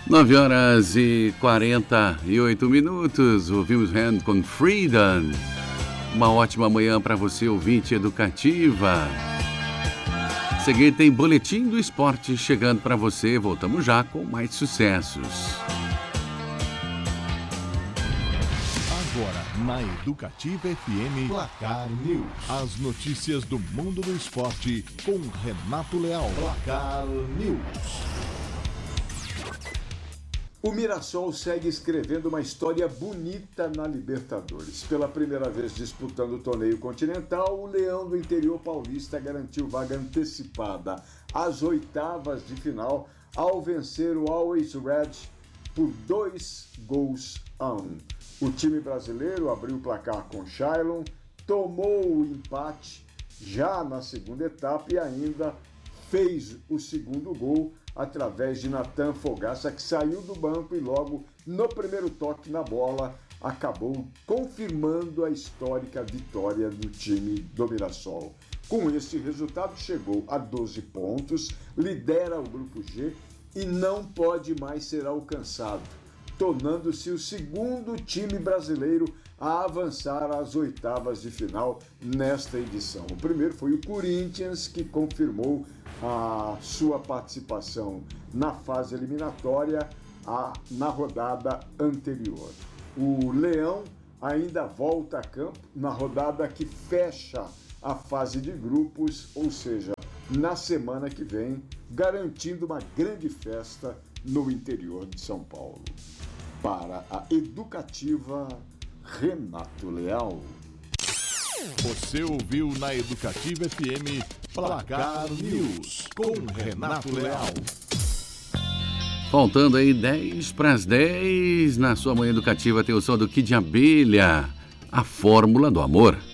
9h48. Ouvimos Hand com Freedom. Uma ótima manhã para você, ouvinte educativa. Seguinte, tem Boletim do Esporte chegando para você. Voltamos já com mais sucessos. Agora, na Educativa FM, Placar News. As notícias do mundo do esporte com Renato Leal. Placar News. O Mirassol segue escrevendo uma história bonita na Libertadores. Pela primeira vez disputando o torneio continental, o Leão do Interior Paulista garantiu vaga antecipada às oitavas de final ao vencer o Always Red por 2-1. O time brasileiro abriu o placar com Shailon, tomou o empate já na segunda etapa e ainda fez o segundo gol através de Natan Fogaça, que saiu do banco e logo no primeiro toque na bola acabou confirmando a histórica vitória do time do Mirassol. Com esse resultado chegou a 12 pontos, lidera o grupo G e não pode mais ser alcançado, tornando-se o segundo time brasileiro a avançar às oitavas de final nesta edição. O primeiro foi o Corinthians, que confirmou a sua participação na fase eliminatória na rodada anterior. O Leão ainda volta a campo na rodada que fecha a fase de grupos, ou seja, na semana que vem, garantindo uma grande festa no interior de São Paulo. Para a Educativa, Renato Leal. Você ouviu na Educativa FM Placar News com Renato Leal. Faltando aí 10 para as 10, na sua manhã educativa tem o som do Kid Abelha, a Fórmula do Amor.